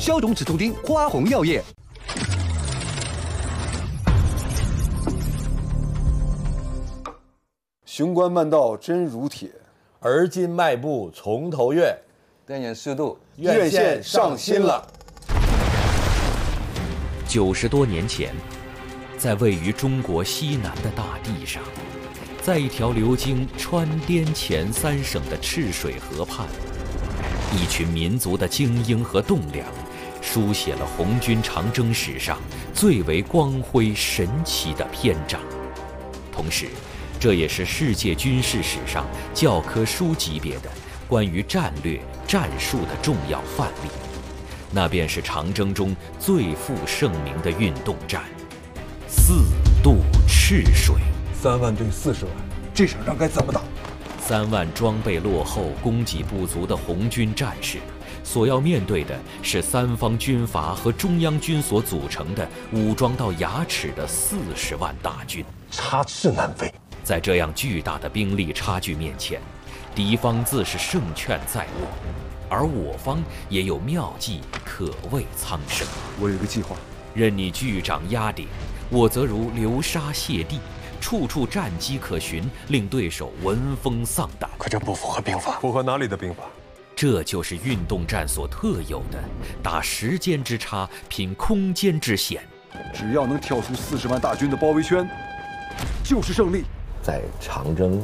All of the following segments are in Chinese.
消肿止痛丁，花红药业。 雄关漫道真如铁， 而今迈步从头越。 电影速度， 院线上新了。 90多年前，在位于中国西南的大地上，在一条流经川滇黔3省的赤水河畔，一群民族的精英和栋梁，书写了红军长征史上最为光辉神奇的篇章。同时，这也是世界军事史上教科书级别的关于战略战术的重要范例。那便是长征中最负盛名的运动战——4渡赤水。 3万对40万，这场仗该怎么打 ？3万装备落后、供给不足的红军战士，所要面对的是三方军阀和中央军所组成的武装到牙齿的40万大军， 插翅难飞。 在这样巨大的兵力差距面前，敌方自是胜券在握，而我方也有妙计可谓苍生。 我有一个计划， 任你巨掌压顶，我则如流沙泻地，处处战机可循，令对手闻风丧胆。 可这不符合兵法。 符合哪里的兵法？ 这就是运动战所特有的打时间之差，拼空间之险。 只要能跳出40万大军的包围圈，就是胜利。 在长征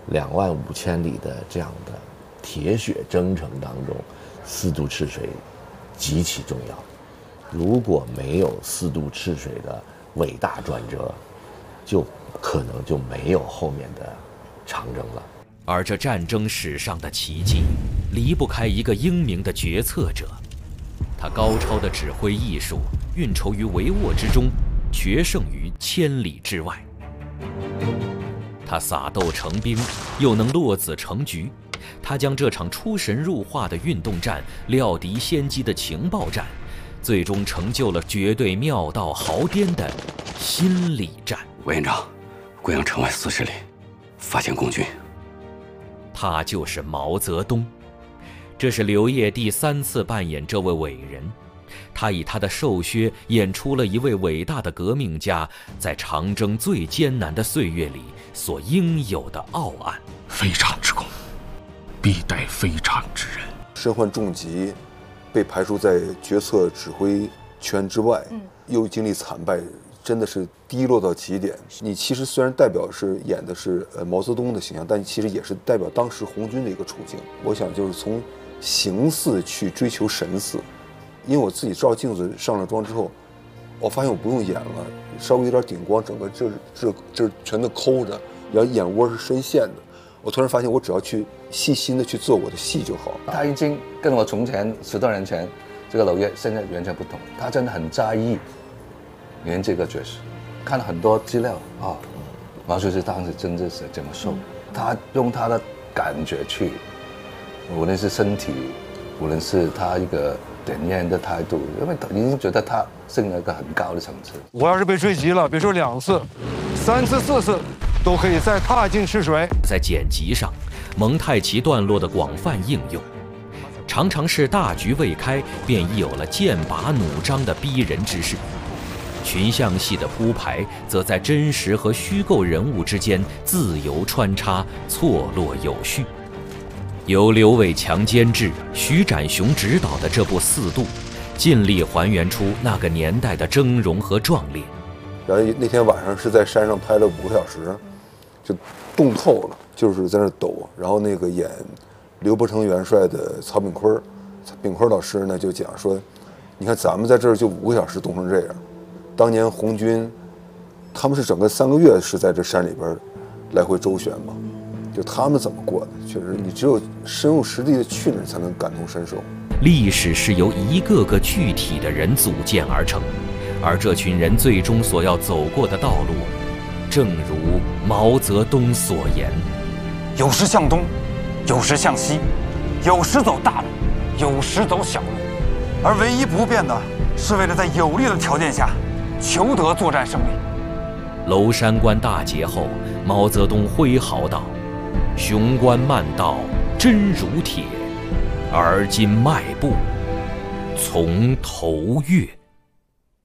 25000里的这样的铁血征程当中，4渡赤水极其重要。如果没有4渡赤水的伟大转折，就可能就没有后面的长征了。 而这战争史上的奇迹，离不开一个英明的决策者。他高超的指挥艺术，运筹于帷幄之中，决胜于千里之外。他撒豆成兵，又能落子成局。他将这场出神入化的运动战、料敌先机的情报战，最终成就了绝对妙道豪颠的心理战。 委员长，贵阳城外40里发现共军。 他就是毛泽东。这是刘烨第3次扮演这位伟人。他以他的瘦削演出了一位伟大的革命家在长征最艰难的岁月里所应有的傲岸。 非常之功，必待非常之人。 身患重疾，被排除在决策指挥圈之外，又经历惨败，真的是低落到极点。你其实虽然代表是演的是毛泽东的形象，但其实也是代表当时红军的一个处境。我想就是从形似去追求神似。因为我自己照镜子上了妆之后，我发现我不用演了，稍微有点顶光，整个这全都抠着，然后眼窝是深陷的。我突然发现，我只要去细心的去做我的戏就好。 他已经跟我从前10多年前这个娄烨现在完全不同，他真的很在意演这个角色，看了很多资料啊，毛主席当时真的是这么瘦，他用他的感觉去，无论是身体，无论是他一个点烟的态度，因为他已经觉得他升了一个很高的层次。 我要是被追击了，别说2次、3次、4次，都可以再踏进赤水。 在剪辑上，蒙太奇段落的广泛应用，常常是大局未开，便已有了剑拔弩张的逼人之势。群像戏的铺排，则在真实和虚构人物之间自由穿插，错落有序。由刘伟强监制、徐展雄执导的这部4渡，尽力还原出那个年代的峥嵘和壮烈。 然后那天晚上是在山上拍了5个小时，就冻透了，就是在那抖。然后那个演刘伯承元帅的曹炳坤老师呢就讲说，你看咱们在这儿就5个小时冻成这样，当年红军他们是整个3个月是在这山里边来回周旋嘛。就他们怎么过的，确实你只有深入实地的去那才能感同身受。 历史是由一个个具体的人组建而成，而这群人最终所要走过的道路，正如毛泽东所言： 有时向东，有时向西，有时走大路，有时走小路，而唯一不变的是为了在有利的条件下求得作战胜利。 娄山关大捷后，毛泽东挥毫道：雄关漫道真如铁，而今迈步从头越。